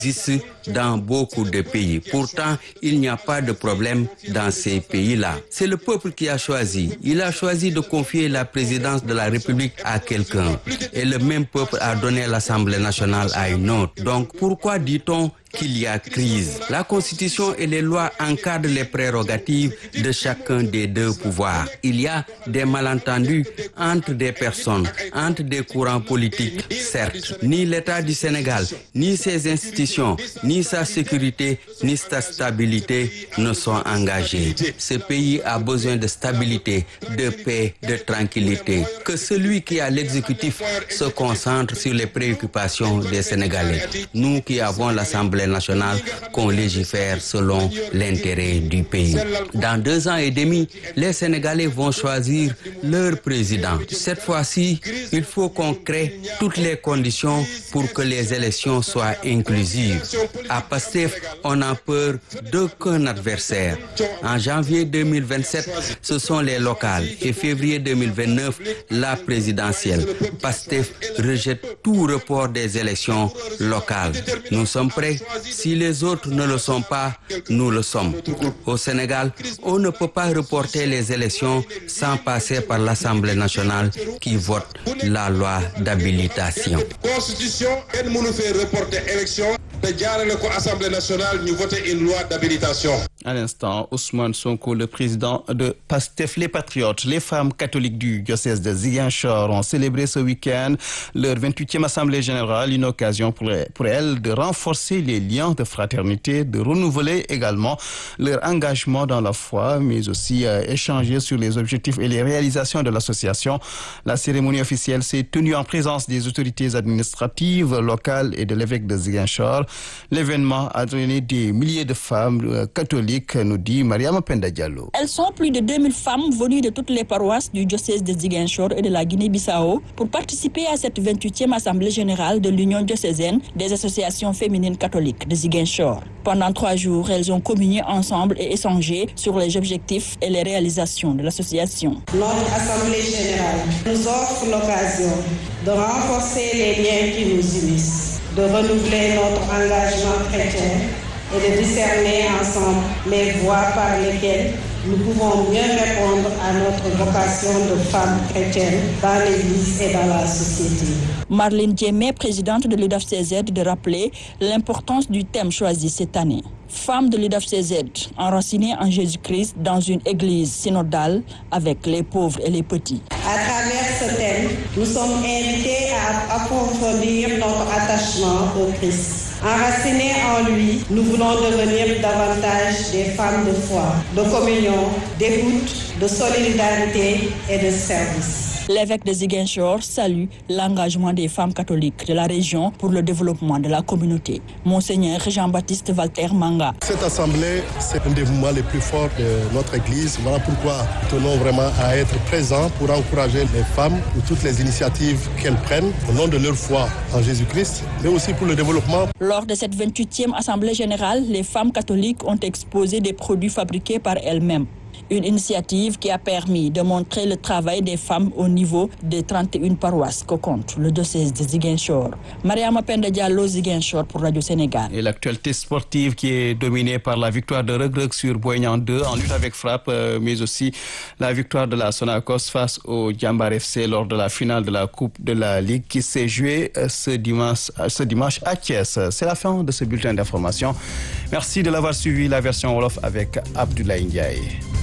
existe dans beaucoup de pays. Pourtant, il n'y a pas de problème dans ces pays-là. C'est le peuple qui a choisi. Il a choisi de confier la présidence de la République à quelqu'un. Et le même peuple a donné l'Assemblée nationale à une autre. Donc, pourquoi dit-on qu'il y a crise? La Constitution et les lois encadrent les prérogatives de chacun des deux pouvoirs. Il y a des malentendus entre des personnes, entre des courants politiques, certes. Ni l'État du Sénégal, ni ses institutions, ni sa sécurité, ni sa stabilité ne sont engagés. Ce pays a besoin de stabilité, de paix, de tranquillité. Que celui qui a l'exécutif se concentre sur les préoccupations des Sénégalais. Nous qui avons l'Assemblée nationale, qu'on légifère selon l'intérêt du pays. Dans 2 ans et demi, les Sénégalais vont choisir leur président. Cette fois-ci, il faut qu'on crée toutes les conditions pour que les élections soient inclusives. À Pastef, on n'a peur d'aucun adversaire. En janvier 2027, ce sont les locales et février 2029, la présidentielle. Pastef rejette tout report des élections locales. Nous sommes prêts. Si les autres ne le sont pas, nous le sommes. Au Sénégal, on ne peut pas reporter les élections sans passer par l'Assemblée nationale qui vote la loi d'habilitation. Constitution, elle nous fait reporter élection. L'Assemblée nationale, nous voter une loi d'habilitation. À l'instant, Ousmane Sonko, le président de PASTEF, les Patriotes, les femmes catholiques du diocèse de Ziguinchor ont célébré ce week-end leur 28e Assemblée générale, une occasion pour elles de renforcer les liens de fraternité, de renouveler également leur engagement dans la foi, mais aussi échanger sur les objectifs et les réalisations de l'association. La cérémonie officielle s'est tenue en présence des autorités administratives locales et de l'évêque de Ziguinchor. L'événement a drainé des milliers de femmes catholiques, nous dit Mariama Penda Diallo. Elles sont plus de 2000 femmes venues de toutes les paroisses du diocèse de Ziguinchor et de la Guinée-Bissau pour participer à cette 28e Assemblée générale de l'Union diocésaine des associations féminines catholiques de Ziguinchor. Pendant 3 jours, elles ont communié ensemble et échangé sur les objectifs et les réalisations de l'association. Notre Assemblée générale nous offre l'occasion de renforcer les liens qui nous unissent, de renouveler notre engagement chrétien et de discerner ensemble les voies par lesquelles nous pouvons mieux répondre à notre vocation de femmes chrétiennes dans l'Église et dans la société. Marlène Djemé, présidente de l'UDAF-CZ, de rappeler l'importance du thème choisi cette année. Femmes de l'UDAF-CZ, enracinées en Jésus-Christ dans une église synodale avec les pauvres et les petits. À travers ce thème, nous sommes invités à approfondir notre attachement au Christ. Enracinés en lui, nous voulons devenir davantage des femmes de foi, de communion, d'écoute, de solidarité et de service. L'évêque de Ziguinchor salue l'engagement des femmes catholiques de la région pour le développement de la communauté. Monseigneur Jean-Baptiste Walter Manga. Cette assemblée, c'est un des moments les plus forts de notre Église. Voilà pourquoi nous tenons vraiment à être présents pour encourager les femmes pour toutes les initiatives qu'elles prennent au nom de leur foi en Jésus-Christ, mais aussi pour le développement. Lors de cette 28e Assemblée générale, les femmes catholiques ont exposé des produits fabriqués par elles-mêmes. Une initiative qui a permis de montrer le travail des femmes au niveau des 31 paroisses que compte le diocèse de Ziguinchor. Mariama Penda Diallo, Ziguinchor pour Radio Sénégal. Et l'actualité sportive qui est dominée par la victoire de Reug Reug sur Boy Niang 2 en lutte avec frappe, mais aussi la victoire de la Sonacos face au Diambar FC lors de la finale de la Coupe de la Ligue qui s'est jouée ce dimanche à Thiès. C'est la fin de ce bulletin d'information. Merci de l'avoir suivi, la version Wolof avec Abdoulaye Ndiaye.